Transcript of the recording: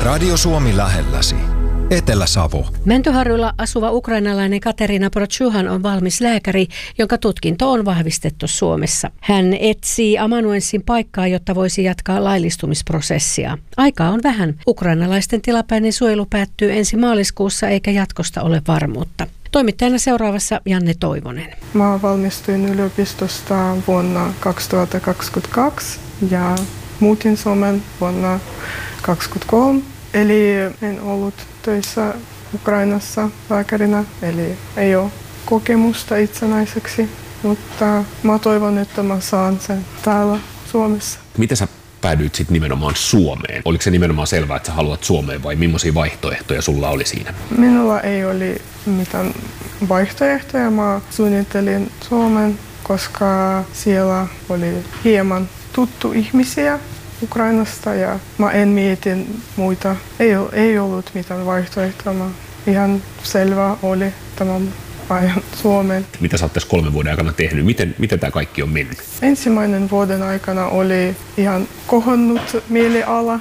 Radio Suomi lähelläsi. Etelä-Savo. Mäntyharjulla asuva ukrainalainen Katerina Prochuhan on valmis lääkäri, jonka tutkinto on vahvistettu Suomessa. Hän etsii amanuenssin paikkaa, jotta voisi jatkaa laillistumisprosessia. Aikaa on vähän. Ukrainalaisten tilapäinen suojelu päättyy ensi maaliskuussa eikä jatkosta ole varmuutta. Toimittajana seuraavassa Janne Toivonen. Mä valmistuin yliopistosta vuonna 2022 ja muutin Suomen vuonna 2023. Eli en ollut töissä Ukrainassa lääkärinä, eli ei ole kokemusta itsenäiseksi, mutta mä toivon, että mä saan sen täällä Suomessa. Miten sä päädyit sitten nimenomaan Suomeen? Oliko se nimenomaan selvää, että sä haluat Suomeen vai millaisia vaihtoehtoja sulla oli siinä? Minulla ei ole mitään vaihtoehtoja. Mä suunnittelin Suomen, koska siellä oli hieman tuttu ihmisiä Ukrainasta ja mä en mietin muita. Ei ollut mitään vaihtoehtoa. Ihan selvää oli tämän ajan Suomeen. Mitä sä oot tässä 3 vuoden aikana tehnyt? Miten tämä kaikki on mennyt? Ensimmäinen vuoden aikana oli ihan kohonnut mieliala.